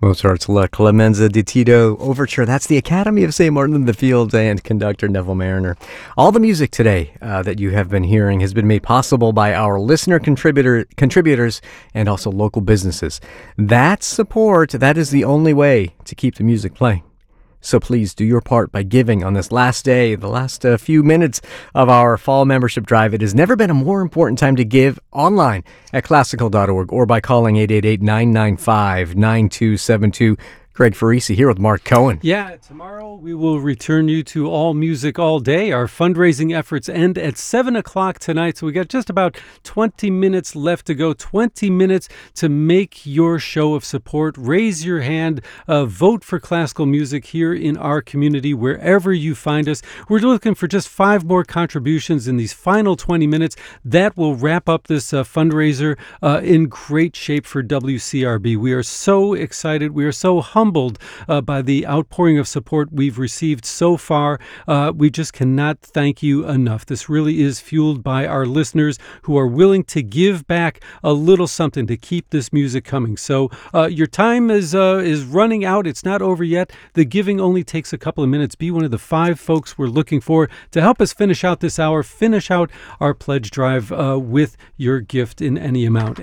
Mozart's La Clemenza di Tito Overture. That's the Academy of St. Martin in the Fields and conductor Neville Mariner. All the music today that you have been hearing has been made possible by our listener contributors and also local businesses. That support, that is the only way to keep the music playing. So please do your part by giving on this last day, the last few minutes of our fall membership drive. It has never been a more important time to give online at classical.org or by calling 888-995-9272. Greg Farisi here with Mark Cohen. Yeah, tomorrow we will return you to All Music All Day. Our fundraising efforts end at 7 o'clock tonight, so we got just about 20 minutes left to go. 20 minutes to make your show of support. Raise your hand, vote for classical music here in our community, wherever you find us. We're looking for just 5 more contributions in these final 20 minutes. That will wrap up this fundraiser in great shape for WCRB. We are so excited. We are so humbled by the outpouring of support we've received so far. We just cannot thank you enough. This really is fueled by our listeners who are willing to give back a little something to keep this music coming. So your time is running out. It's not over yet. The giving only takes a couple of minutes. Be one of the 5 folks we're looking for to help us finish out this hour, finish out our pledge drive with your gift in any amount.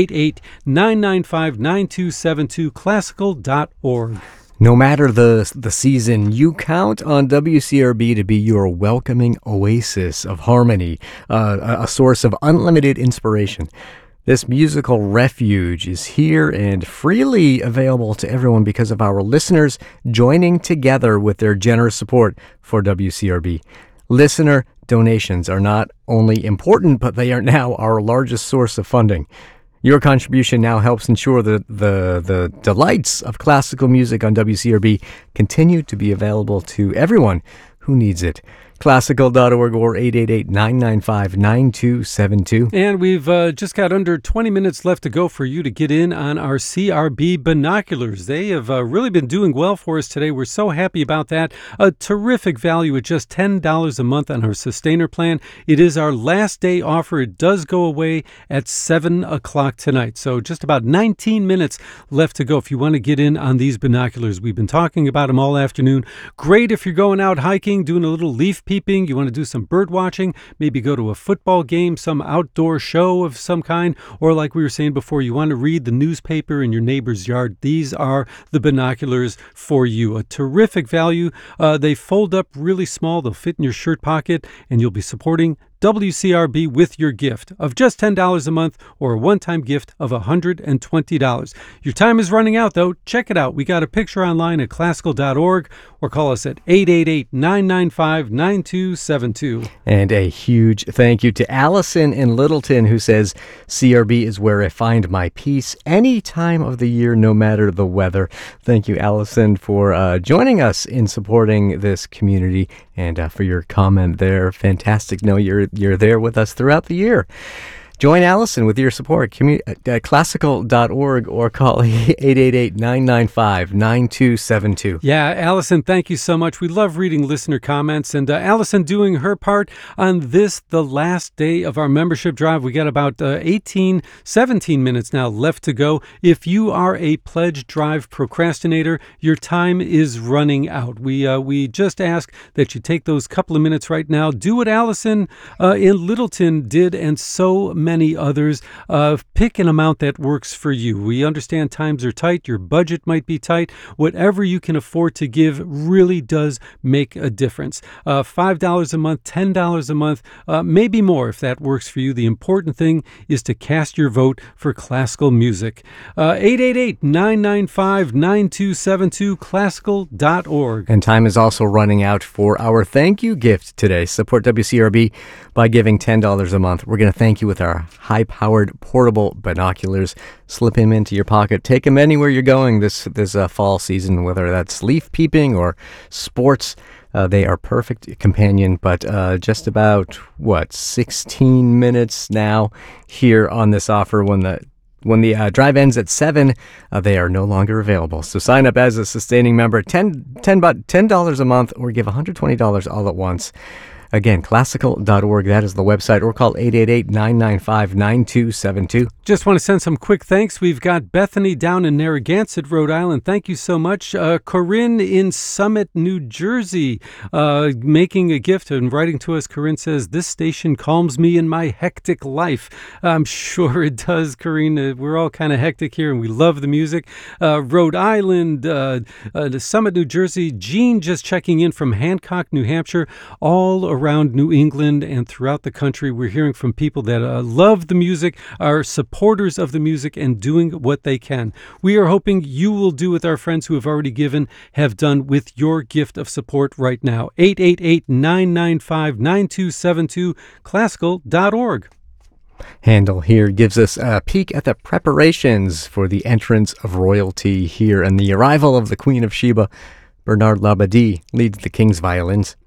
888-995-9272, classical.org. No matter the season, you count on WCRB to be your welcoming oasis of harmony, a source of unlimited inspiration. This musical refuge is here and freely available to everyone because of our listeners joining together with their generous support for WCRB. Listener donations are not only important, but they are now our largest source of funding. Your contribution now helps ensure that the delights of classical music on WCRB continue to be available to everyone who needs it. Classical.org or 888-995-9272. And we've just got under 20 minutes left to go for you to get in on our CRB binoculars. They have really been doing well for us today. We're so happy about that. A terrific value at just $10 a month on our Sustainer plan. It is our last day offer. It does go away at 7 o'clock tonight. So just about 19 minutes left to go if you want to get in on these binoculars. We've been talking about them all afternoon. Great if you're going out hiking, doing a little leaf peeping, you want to do some bird watching, maybe go to a football game, some outdoor show of some kind, or like we were saying before, you want to read the newspaper in your neighbor's yard. These are the binoculars for you. A terrific value. They fold up really small. They'll fit in your shirt pocket, and you'll be supporting WCRB with your gift of just $10 a month or a one-time gift of $120. Your time is running out, though. Check it out. We got a picture online at classical.org or call us at 888-995-9272. And a huge thank you to Allison in Littleton, who says, CRB is where I find my peace any time of the year, no matter the weather. Thank you, Allison, for joining us in supporting this community and for your comment there. Fantastic. No, you're there with us throughout the year. Join Allison with your support. Classical.org or call 888-995-9272. Yeah, Allison, thank you so much. We love reading listener comments. And Allison doing her part on this, the last day of our membership drive. We got about 17 minutes now left to go. If you are a pledge drive procrastinator, your time is running out. We just ask that you take those couple of minutes right now. Do what Allison in Littleton did and so many others. Pick an amount that works for you. We understand times are tight. Your budget might be tight. Whatever you can afford to give really does make a difference. $5 a month, $10 a month, maybe more if that works for you. The important thing is to cast your vote for classical music. 888-995-9272, classical.org. And time is also running out for our thank you gift today. Support WCRB by giving $10 a month. We're going to thank you with our high-powered portable binoculars. Slip them into your pocket. Take them anywhere you're going this fall season, whether that's leaf peeping or sports. They are perfect companion, but just about, 16 minutes now here on this offer. When the drive ends at 7, they are no longer available. So sign up as a sustaining member, $10 a month, or give $120 all at once. Again, classical.org, that is the website, or call 888-995-9272. Just want to send some quick thanks. We've got Bethany down in Narragansett, Rhode Island. Thank you so much. Corinne in Summit, New Jersey, making a gift and writing to us. Corinne says, "This station calms me in my hectic life." I'm sure it does, Corinne. We're all kind of hectic here, and we love the music. Rhode Island, the Summit, New Jersey. Jean just checking in from Hancock, New Hampshire. All around New England and throughout the country, we're hearing from people that love the music, are supporters of the music, and doing what they can. We are hoping you will do with our friends who have already given, have done with your gift of support right now. 888-995-9272, classical.org. Handel here gives us a peek at the preparations for the entrance of royalty here and the arrival of the Queen of Sheba. Bernard Labadie leads the King's violins.